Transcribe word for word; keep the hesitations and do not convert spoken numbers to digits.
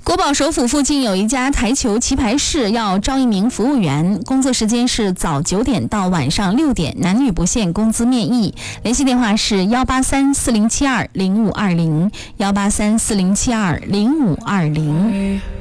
国宝首府附近有一家台球棋牌室，要招一名服务员，工作时间是早九点到晚上六点，男女不限，工资面议。联系电话是幺八三四零七二零五二零，幺八三四零七二零五二零。